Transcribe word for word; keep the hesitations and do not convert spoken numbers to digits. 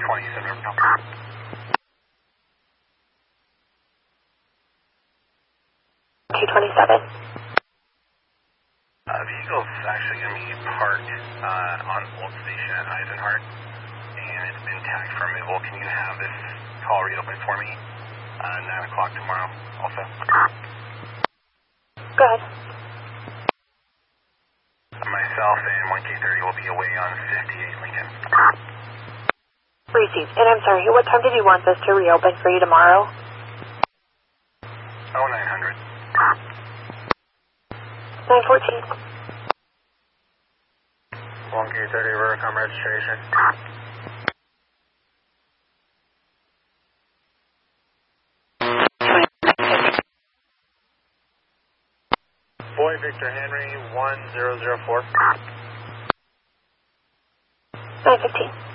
twenty-seven. two twenty-seven. Uh, vehicle's actually going to be parked uh, on Old Station at Eisenhart, and it's been tagged for removal. Can you have this call reopened for me? Uh, nine o'clock tomorrow, also. Go ahead. Myself and one K thirty will be away on fifty-eight Lincoln. Received. And I'm sorry, what time did you want this to reopen for you tomorrow? Oh, nine hundred. nine fourteen. one K thirty, Vericom registration. Boy Victor Henry, one zero zero four. nine fifteen.